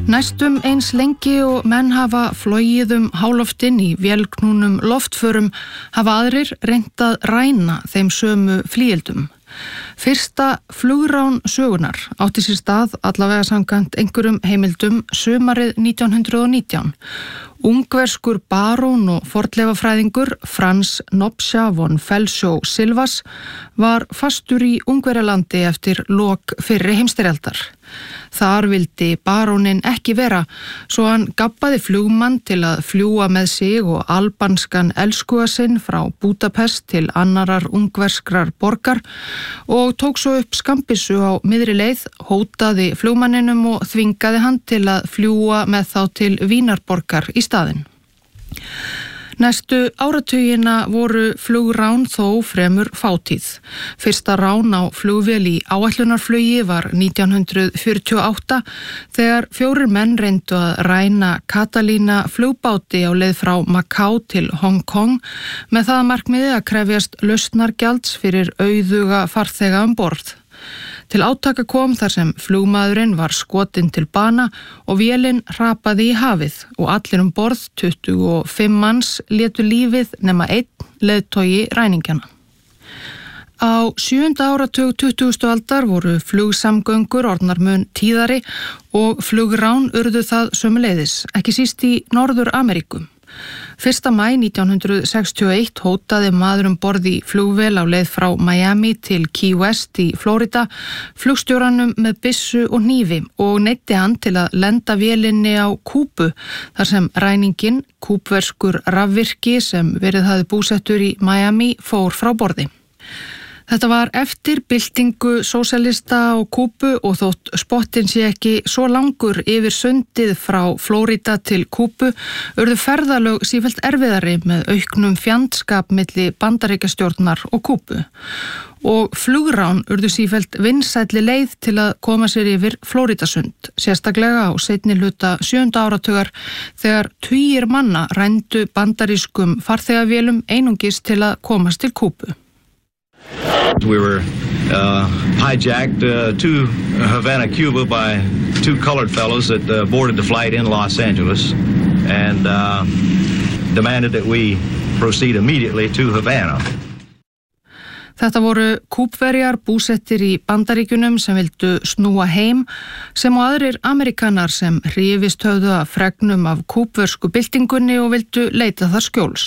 Næstum eins lengi og menn hafa flogið háloftinn í vélknúnum loftförum hafa aðrir reynt að ræna þeim sömu flygildum. Fyrsta flugrán sögunar átti sér stað allavega samkvæmt einhverjum heimildum sumarið 1919. Ungverskur barón og fornleifafræðingur Franz Nobsja von Felsjö-Silvas var fastur í Ungverjalandi eftir lok fyrri heimsstyrjaldar. Þar vildi baróninn ekki vera, svo hann gabbaði flugmann til að fljúga með sig og albanskan elskuga sinn frá Budapest til annarar ungverskrar borgar og tók svo upp skambissu á miðri leið, hótaði flugmanninum og þvingaði hann til að fljúga með þá til Vínarborgar í staðinn. Næstu áratugina voru flugrán þó fremur fátíð. Fyrsta rán á flugvél í áætlunarflugi var 1948 þegar 4 menn reyndu að ræna Catalina flugbáti á leið frá Macau til Hong Kong með það markmiði að krefjast lausnargjalds fyrir auðuga farþega borð. Til átaka kom þar sem flugmaðurinn var skotinn til bana og vélin hrapaði í hafið og allir borð 25 manns létu lífið nema 1 leiðtogi ræningjana. Á 7. áratug 20. aldar voru flugsamgöngur orðnar mun tíðari og flugrán urðu það sömuleiðis, ekki síst í Norður-Ameríku. 1. maí 1961 hótaði maður borð í flugvél á leið frá Miami til Key West í Flórida flugstjóranum með byssu og hnífi og neyddi hann til að lenda vélinni á Kúbu þar sem ræninginn, kúbverskur rafvirki sem verið hafði búsettur í Miami, fór frá borði. Þetta var eftir byltingu sósíalista á Kúbu og þótt spottinn sé ekki svo langur yfir sundið frá Flórida til Kúbu urðu ferðalög sífellt erfiðari með auknum fjandskap milli Bandaríkjastjórnar og Kúbu. Og flugrán urðu sífellt vinsælli leið til að koma sér yfir Flórídasund, sérstaklega á seinni hluta 7. áratugar þegar tugir manna rændu bandarískum farþegavélum einungis til að komast til Kúbu. We were hijacked to Havana, Cuba by 2 colored fellows that boarded the flight in Los Angeles and demanded that we proceed immediately to Havana. Þetta voru Kúbverjar búsettir í Bandaríkjunum sem vildu snúa heim sem og aðrir Amerikanar sem hrifist höfðu af fregnum af kúbversku byltingunni og vildu leita þar skjóls.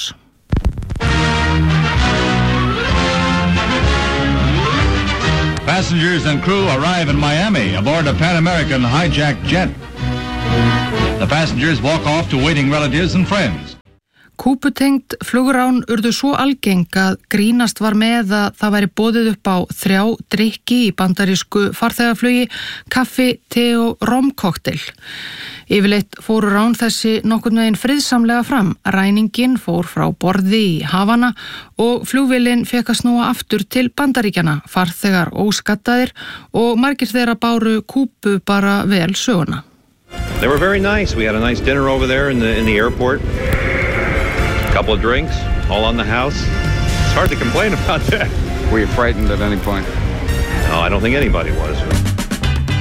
Passengers and crew arrive in Miami aboard a Pan American hijacked jet. The passengers walk off to waiting relatives and friends. Kúbutengt flugrán urðu svo algeng að grínast var með að það væri boðið upp á 3 drykki í bandarísku farþegaflugi, kaffi, te og romkokteil. Yfirleitt fóru rán þessi nokkurn veginn friðsamlega fram. Ræningin fór frá borði í Havana og flugvélin fekk að snúa aftur til Bandaríkjana, farþegar óskattaðir og margir þeirra báru Kúbu bara vel söguna. They were very nice. We had a nice dinner over there in the airport. A couple of drinks, all on the house. It's hard to complain about that. Were you frightened at any point? No, I don't think anybody was.